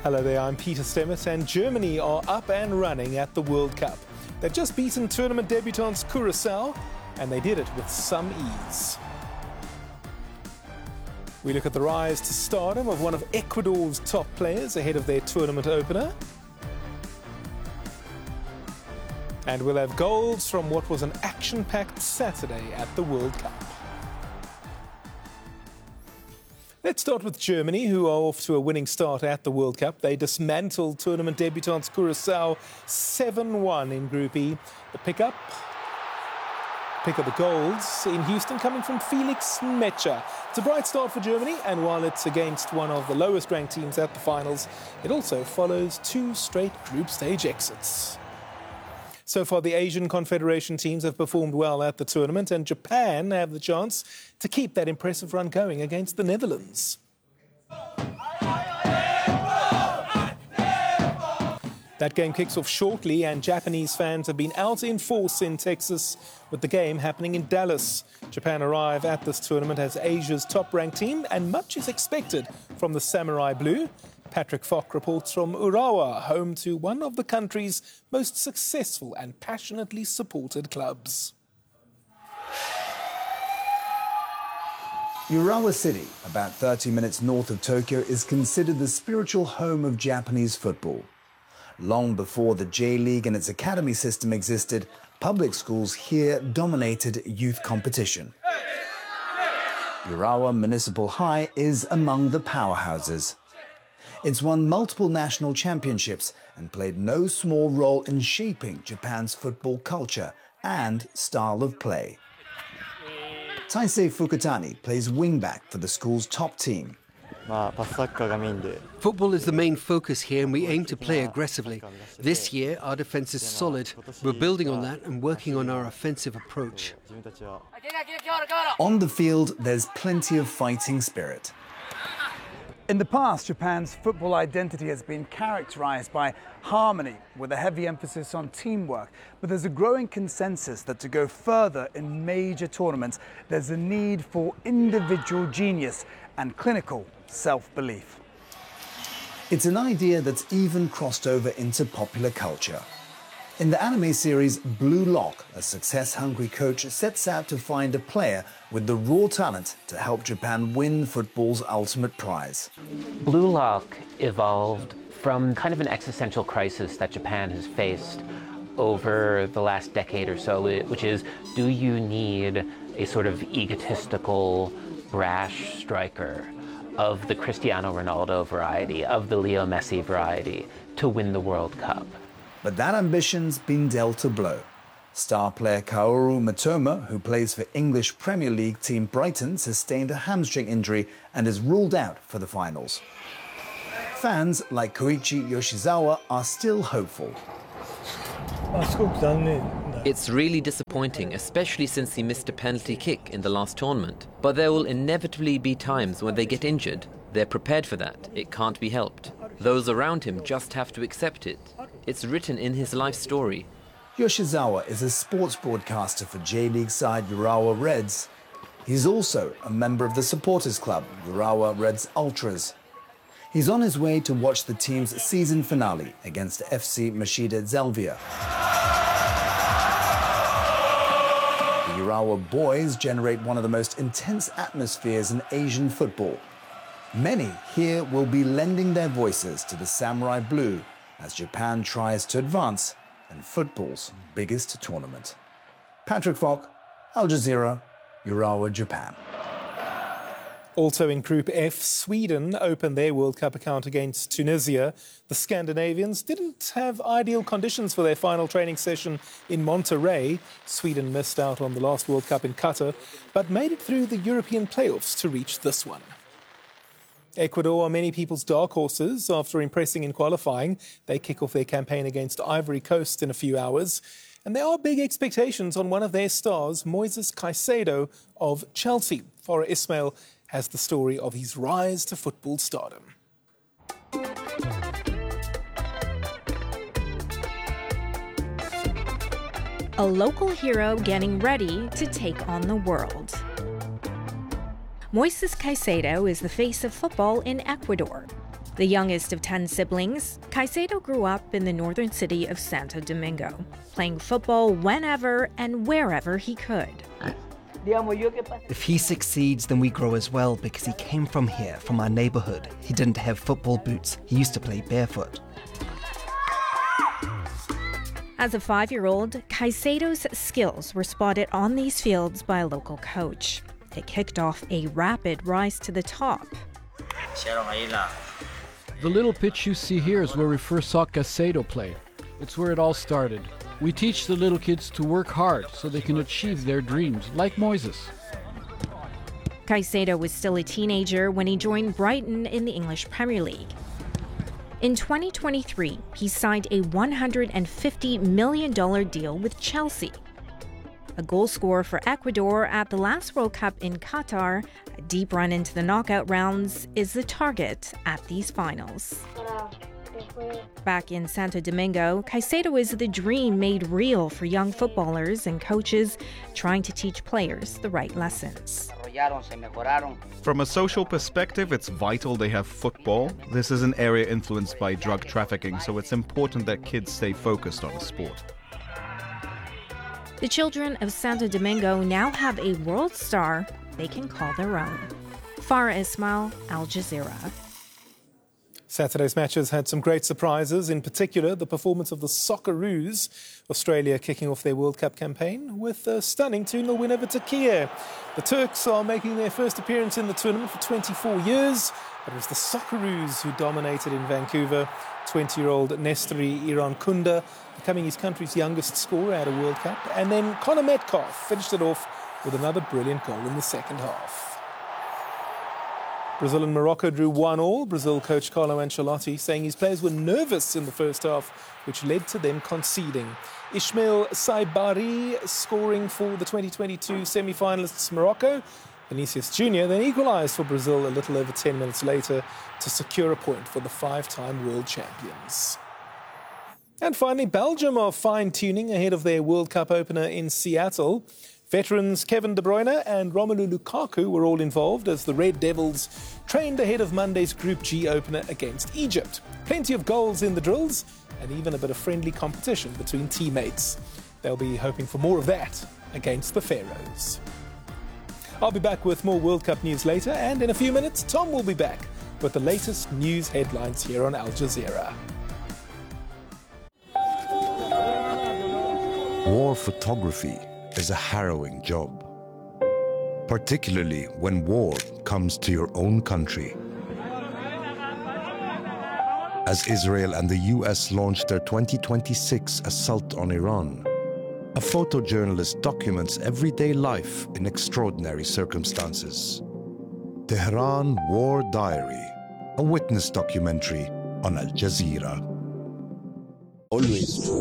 Hello there, I'm Peter Stemmet, and Germany are up and running at the World Cup. They've just beaten tournament debutants Curaçao, and they did it with some ease. We look at the rise to stardom of one of Ecuador's top players ahead of their tournament opener. And we'll have goals from what was an action-packed Saturday at the World Cup. Let's start with Germany, who are off to a winning start at the World Cup. They dismantled tournament debutants Curaçao 7-1 in Group E. The pick of the goals in Houston coming from Felix Metscher. It's a bright start for Germany, and while it's against one of the lowest ranked teams at the finals, it also follows 2 straight group stage exits. So far, the Asian Confederation teams have performed well at the tournament, and Japan have the chance to keep that impressive run going against the Netherlands. That game kicks off shortly, and Japanese fans have been out in force in Texas, with the game happening in Dallas. Japan arrive at this tournament as Asia's top-ranked team, and much is expected from the Samurai Blue. Patrick Falk reports from Urawa, home to one of the country's most successful and passionately supported clubs. Urawa City, about 30 minutes north of Tokyo, is considered the spiritual home of Japanese football. Long before the J-League and its academy system existed, public schools here dominated youth competition. Urawa Municipal High is among the powerhouses. It's won multiple national championships and played no small role in shaping Japan's football culture and style of play. Taisei Fukutani plays wingback for the school's top team. Football is the main focus here, and we aim to play aggressively. This year, our defence is solid. We're building on that and working on our offensive approach. On the field, there's plenty of fighting spirit. In the past, Japan's football identity has been characterized by harmony, with a heavy emphasis on teamwork. But there's a growing consensus that to go further in major tournaments, there's a need for individual genius and clinical self-belief. It's an idea that's even crossed over into popular culture. In the anime series Blue Lock, a success-hungry coach sets out to find a player with the raw talent to help Japan win football's ultimate prize. Blue Lock evolved from kind of an existential crisis that Japan has faced over the last decade or so, which is, do you need a sort of egotistical, brash striker of the Cristiano Ronaldo variety, of the Leo Messi variety, to win the World Cup? But that ambition's been dealt a blow. Star player Kaoru Matoma, who plays for English Premier League team Brighton, sustained a hamstring injury and is ruled out for the finals. Fans like Koichi Yoshizawa are still hopeful. It's really disappointing, especially since he missed a penalty kick in the last tournament. But there will inevitably be times when they get injured. They're prepared for that. It can't be helped. Those around him just have to accept it. It's written in his life story. Yoshizawa is a sports broadcaster for J-League side Urawa Reds. He's also a member of the supporters club, Urawa Reds Ultras. He's on his way to watch the team's season finale against FC Mashida Zelvia. The Urawa boys generate one of the most intense atmospheres in Asian football. Many here will be lending their voices to the Samurai Blue as Japan tries to advance in football's biggest tournament. Patrick Falk, Al Jazeera, Urawa, Japan. Also in Group F, Sweden opened their World Cup account against Tunisia. The Scandinavians didn't have ideal conditions for their final training session in Monterrey. Sweden missed out on the last World Cup in Qatar, but made it through the European playoffs to reach this one. Ecuador are many people's dark horses. After impressing in qualifying, they kick off their campaign against Ivory Coast in a few hours. And there are big expectations on one of their stars, Moises Caicedo of Chelsea. Farah Ismail has the story of his rise to football stardom. A local hero getting ready to take on the world. Moises Caicedo is the face of football in Ecuador. The youngest of 10 siblings, Caicedo grew up in the northern city of Santo Domingo, playing football whenever and wherever he could. If he succeeds, then we grow as well because he came from here, from our neighborhood. He didn't have football boots. He used to play barefoot. As a 5-year-old, Caicedo's skills were spotted on these fields by a local coach. It kicked off a rapid rise to the top. The little pitch you see here is where we first saw Caicedo play. It's where it all started. We teach the little kids to work hard so they can achieve their dreams, like Moises. Caicedo was still a teenager when he joined Brighton in the English Premier League. In 2023, he signed a $150 million deal with Chelsea. A goal scorer for Ecuador at the last World Cup in Qatar, a deep run into the knockout rounds is the target at these finals. Back in Santo Domingo, Caicedo is the dream made real for young footballers and coaches trying to teach players the right lessons. From a social perspective, it's vital they have football. This is an area influenced by drug trafficking, so it's important that kids stay focused on the sport. The children of Santo Domingo now have a world star they can call their own. Farah Ismail, Al Jazeera. Saturday's matches had some great surprises, in particular the performance of the Socceroos, Australia kicking off their World Cup campaign with a stunning 2-0 win over Turkey. The Turks are making their first appearance in the tournament for 24 years, but it was the Socceroos who dominated in Vancouver. 20-year-old Nestori Irankunda becoming his country's youngest scorer at a World Cup, and then Connor Metcalf finished it off with another brilliant goal in the second half. Brazil and Morocco drew 1-1. Brazil coach Carlo Ancelotti saying his players were nervous in the first half, which led to them conceding. Ismail Saibari scoring for the 2022 semi-finalists Morocco. Vinicius Jr. then equalised for Brazil a little over 10 minutes later to secure a point for the 5-time world champions. And finally, Belgium are fine-tuning ahead of their World Cup opener in Seattle. Veterans Kevin De Bruyne and Romelu Lukaku were all involved as the Red Devils trained ahead of Monday's Group G opener against Egypt. Plenty of goals in the drills and even a bit of friendly competition between teammates. They'll be hoping for more of that against the Pharaohs. I'll be back with more World Cup news later, and in a few minutes, Tom will be back with the latest news headlines here on Al Jazeera. War photography is a harrowing job, particularly when war comes to your own country. As Israel and the US launched their 2026 assault on Iran, a photojournalist documents everyday life in extraordinary circumstances. Tehran War Diary, a witness documentary on Al Jazeera. Always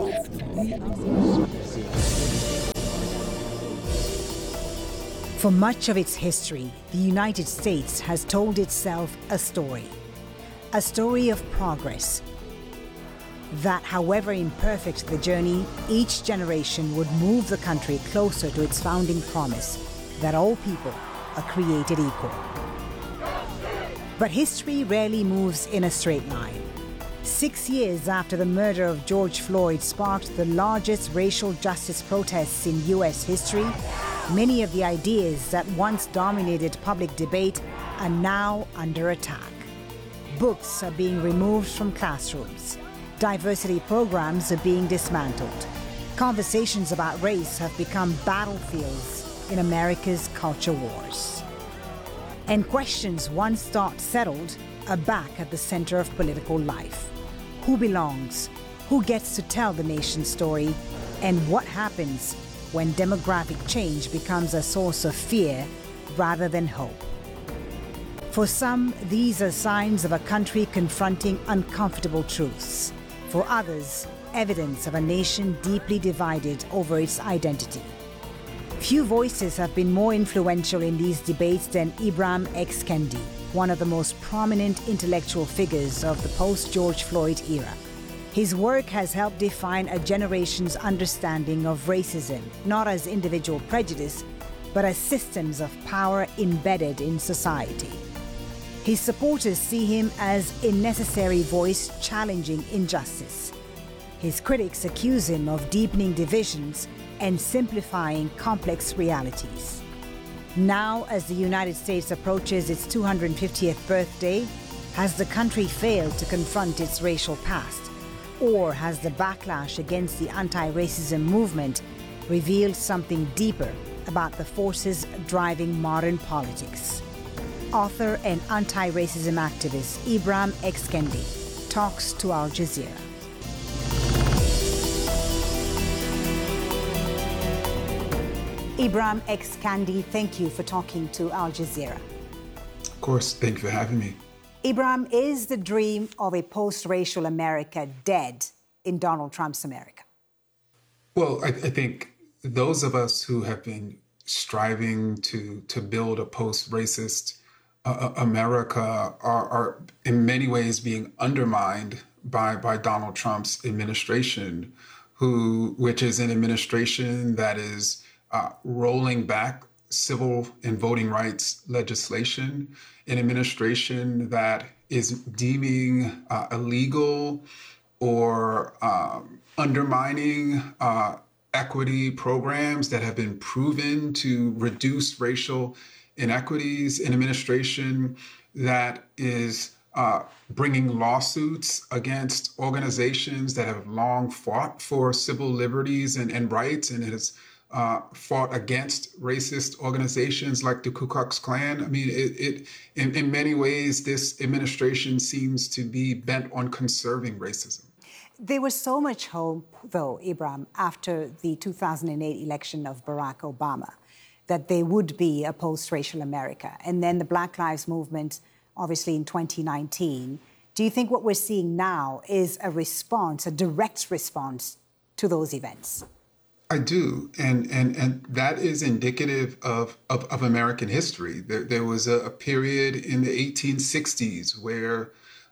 For much of its history, the United States has told itself a story of progress. That, however imperfect the journey, each generation would move the country closer to its founding promise that all people are created equal. But history rarely moves in a straight line. 6 years after the murder of George Floyd sparked the largest racial justice protests in U.S. history, many of the ideas that once dominated public debate are now under attack. Books are being removed from classrooms. Diversity programs are being dismantled. Conversations about race have become battlefields in America's culture wars. And questions once thought settled are back at the center of political life. Who belongs? Who gets to tell the nation's story? And what happens when demographic change becomes a source of fear rather than hope? For some, these are signs of a country confronting uncomfortable truths. For others, evidence of a nation deeply divided over its identity. Few voices have been more influential in these debates than Ibram X. Kendi, one of the most prominent intellectual figures of the post-George Floyd era. His work has helped define a generation's understanding of racism, not as individual prejudice, but as systems of power embedded in society. His supporters see him as a necessary voice challenging injustice. His critics accuse him of deepening divisions and simplifying complex realities. Now, as the United States approaches its 250th birthday, has the country failed to confront its racial past? Or has the backlash against the anti-racism movement revealed something deeper about the forces driving modern politics? Author and anti-racism activist Ibram X. Kendi talks to Al Jazeera. Ibram X. Kendi, thank you for talking to Al Jazeera. Of course, thank you for having me. Ibram, is the dream of a post-racial America dead in Donald Trump's America? Well, I think those of us who have been striving to build a post-racist America are in many ways being undermined by Donald Trump's administration, which is an administration that is rolling back civil and voting rights legislation, an administration that is deeming illegal or undermining equity programs that have been proven to reduce racial inequities, an administration that is bringing lawsuits against organizations that have long fought for civil liberties and rights, and it has fought against racist organizations like the Ku Klux Klan. I mean, in many ways, this administration seems to be bent on conserving racism. There was so much hope, though, Ibram, after the 2008 election of Barack Obama, that there would be a post-racial America. And then the Black Lives Movement, obviously in 2019. Do you think what we're seeing now is a response, a direct response to those events? I do, and that is indicative of American history. There was a period in the 1860s where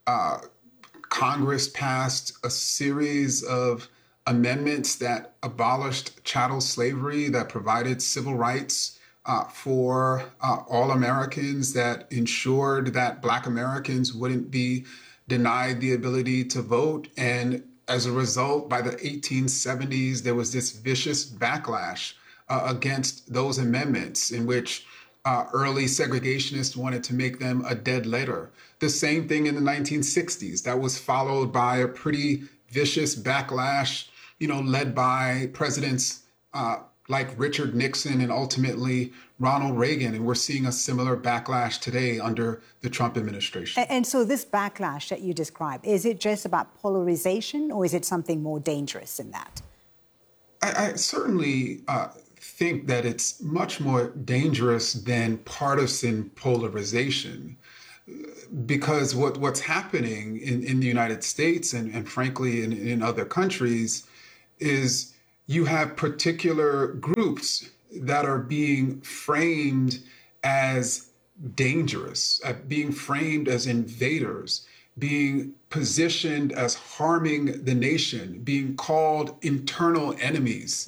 Congress passed a series of amendments that abolished chattel slavery, that provided civil rights for all Americans, that ensured that Black Americans wouldn't be denied the ability to vote. And as a result, by the 1870s, there was this vicious backlash against those amendments in which early segregationists wanted to make them a dead letter. The same thing in the 1960s. That was followed by a pretty vicious backlash, led by presidents like Richard Nixon and ultimately Ronald Reagan. And we're seeing a similar backlash today under the Trump administration. And so this backlash that you describe, is it just about polarization or is it something more dangerous than that? I certainly think that it's much more dangerous than partisan polarization, because what's happening in the United States and frankly in other countries is you have particular groups that are being framed as dangerous, being framed as invaders, being positioned as harming the nation, being called internal enemies.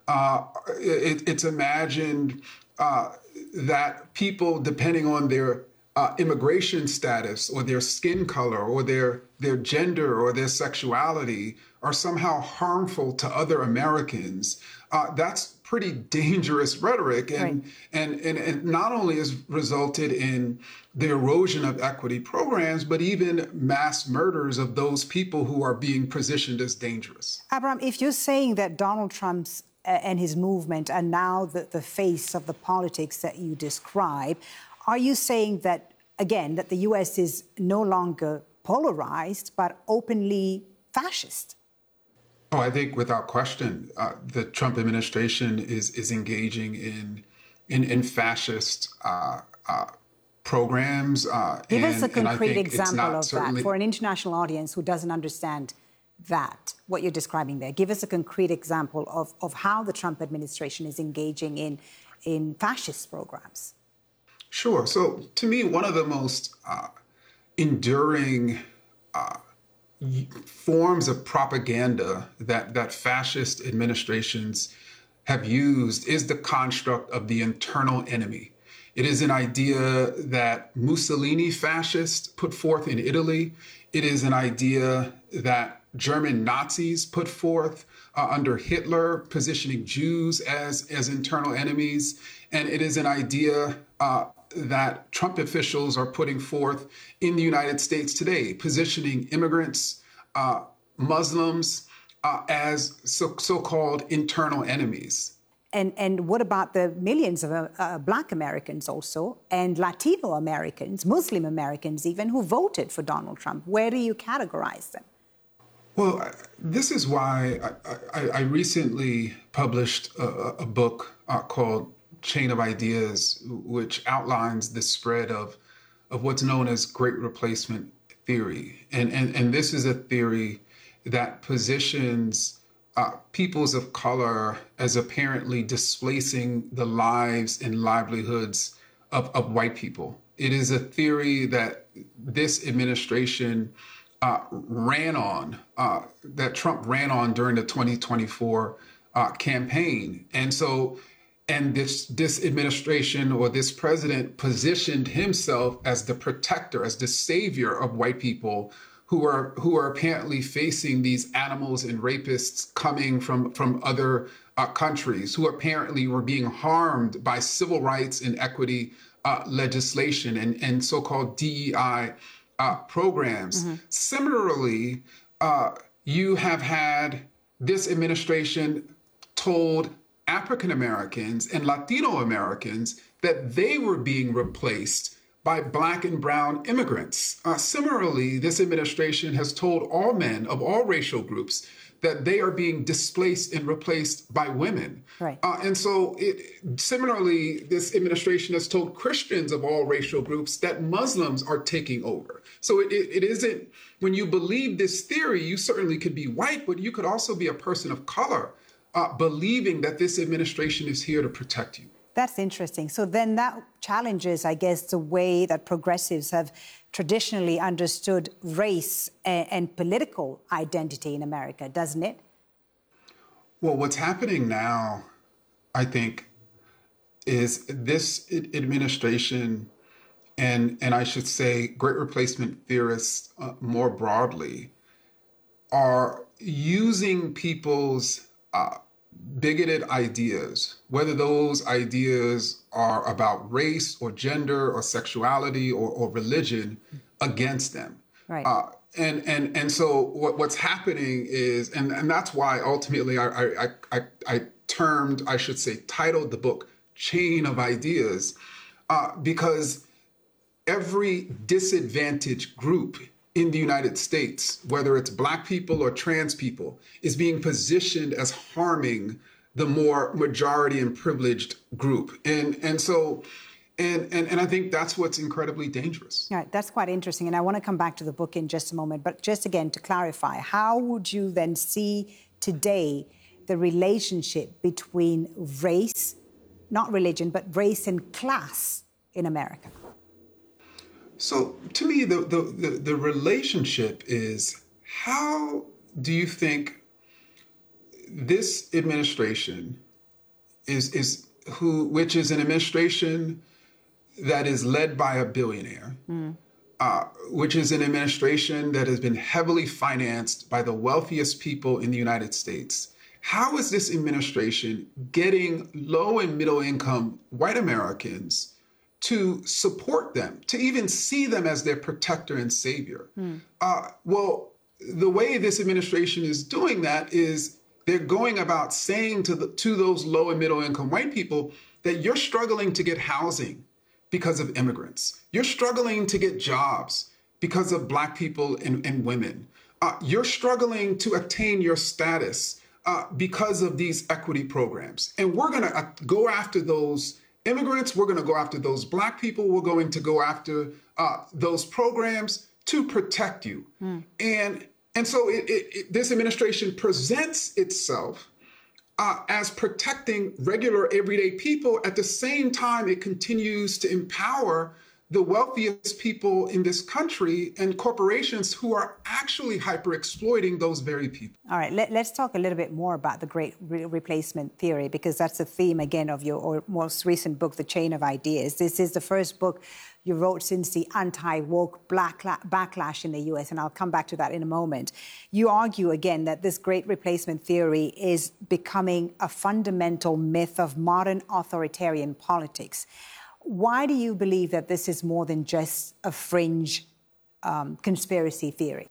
It's imagined that people, depending on their immigration status or their skin color or their gender or their sexuality, are somehow harmful to other Americans. That's pretty dangerous rhetoric, and not only has resulted in the erosion of equity programs, but even mass murders of those people who are being positioned as dangerous. Abraham, if you're saying that Donald Trump's and his movement are now the face of the politics that you describe, are you saying that, again, that the U.S. is no longer polarized, but openly fascist? Oh, I think without question, the Trump administration is engaging in fascist programs. Give us a concrete example of that for an international audience who doesn't understand that, what you're describing there. Give us a concrete example of how the Trump administration is engaging in fascist programs. Sure. So to me, one of the most enduring forms of propaganda that fascist administrations have used is the construct of the internal enemy. It is an idea that Mussolini fascists put forth in Italy. It is an idea that German Nazis put forth under Hitler, positioning Jews as internal enemies. And it is an idea that Trump officials are putting forth in the United States today, positioning immigrants, Muslims as so-called internal enemies. And what about the millions of Black Americans also, and Latino Americans, Muslim Americans even, who voted for Donald Trump? Where do you categorize them? Well, this is why I recently published a book called Chain of Ideas, which outlines the spread of what's known as Great Replacement theory. And this is a theory that positions peoples of color as apparently displacing the lives and livelihoods of white people. It is a theory that this administration ran on, that Trump ran on during the 2024 campaign. And this administration or this president positioned himself as the protector, as the savior of white people who are apparently facing these animals and rapists coming from other countries, who apparently were being harmed by civil rights and equity legislation and so-called DEI programs. Mm-hmm. Similarly, you have had this administration told African Americans and Latino Americans that they were being replaced by Black and brown immigrants. Similarly, this administration has told all men of all racial groups that they are being displaced and replaced by women. Right. Similarly, this administration has told Christians of all racial groups that Muslims are taking over. So it isn't, when you believe this theory, you certainly could be white, but you could also be a person of color believing that this administration is here to protect you. That's interesting. So then that challenges, I guess, the way that progressives have traditionally understood race and political identity in America, doesn't it? Well, what's happening now, I think, is this administration and I should say Great Replacement theorists more broadly are using people's bigoted ideas, whether those ideas are about race or gender or sexuality or religion, against them. Right. And so what's happening is, and that's why ultimately I titled the book Chain of Ideas, because every disadvantaged group in the United States, whether it's Black people or trans people, is being positioned as harming the more majority and privileged group. And I think that's what's incredibly dangerous. All right, that's quite interesting. And I want to come back to the book in just a moment. But just again, to clarify, how would you then see today the relationship between race, not religion, but race and class in America? So to me, the relationship is, how do you think this administration which is an administration that is led by a billionaire, which is an administration that has been heavily financed by the wealthiest people in the United States, how is this administration getting low and middle income white Americans to support them, to even see them as their protector and savior? Well, the way this administration is doing that is they're going about saying to those low and middle income white people that you're struggling to get housing because of immigrants. You're struggling to get jobs because of Black people and women. You're struggling to attain your status because of these equity programs. And we're going to go after those immigrants. We're going to go after those Black people. We're going to go after those programs to protect you. And so this administration presents itself as protecting regular, everyday people. At the same time, it continues to empower the wealthiest people in this country and corporations who are actually hyper-exploiting those very people. All right, let's talk a little bit more about the great replacement theory, because that's the theme, again, of your most recent book, The Chain of Ideas. This is the first book you wrote since the anti-woke backlash in the US, and I'll come back to that in a moment. You argue, again, that this great replacement theory is becoming a fundamental myth of modern authoritarian politics. Why do you believe that this is more than just a fringe conspiracy theory?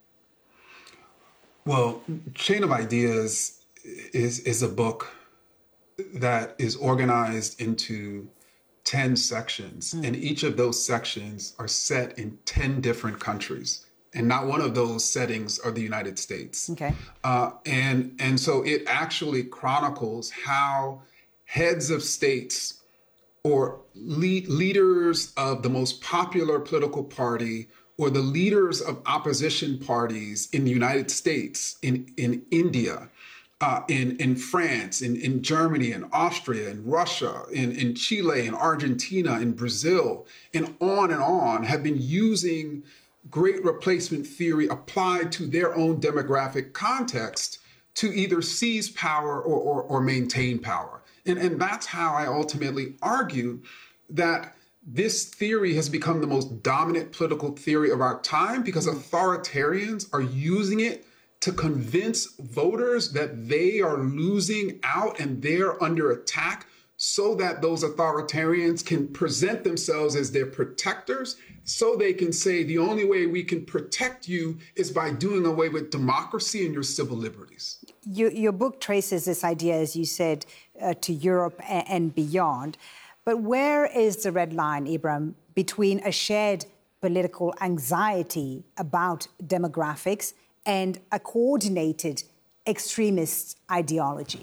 Well, Chain of Ideas is a book that is organized into 10 sections, and each of those sections are set in 10 different countries. And not one of those settings are the United States. Okay. And so it actually chronicles how heads of states or leaders of the most popular political party or the leaders of opposition parties in the United States, in India, in France, in Germany, in Austria, in Russia, in Chile, in Argentina, in Brazil, and on, have been using great replacement theory applied to their own demographic context to either seize power or maintain power. And that's how I ultimately argue that this theory has become the most dominant political theory of our time, because authoritarians are using it to convince voters that they are losing out and they're under attack, so that those authoritarians can present themselves as their protectors, so they can say the only way we can protect you is by doing away with democracy and your civil liberties. Your book traces this idea, as you said, to Europe and beyond. But where is the red line, Ibram, between a shared political anxiety about demographics and a coordinated extremist ideology?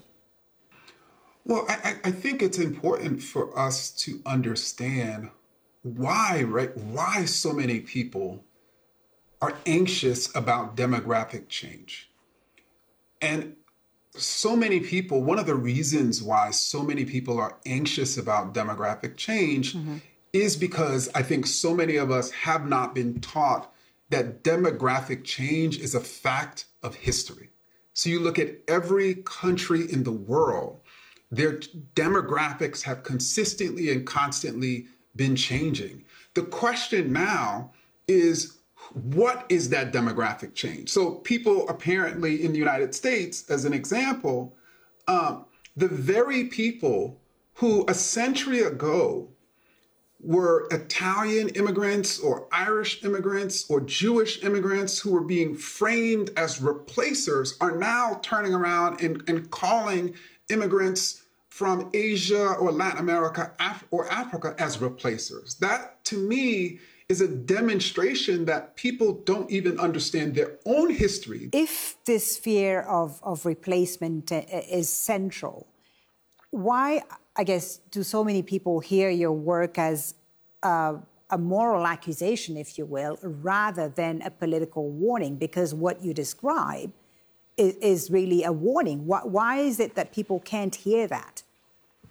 Well, I think it's important for us to understand why so many people are anxious about demographic change. And so many people, one of the reasons why so many people are anxious about demographic change is because I think so many of us have not been taught that demographic change is a fact of history. So you look at every country in the world, their demographics have consistently and constantly been changing. The question now is, what is that demographic change? So people apparently in the United States, as an example, the very people who a century ago were Italian immigrants or Irish immigrants or Jewish immigrants who were being framed as replacers are now turning around and calling immigrants from Asia or Latin America or Africa as replacers. That, to me, is a demonstration that people don't even understand their own history. If this fear of replacement is central, why, I guess, do so many people hear your work as a moral accusation, if you will, rather than a political warning? Because what you describe is really a warning. Why is it that people can't hear that?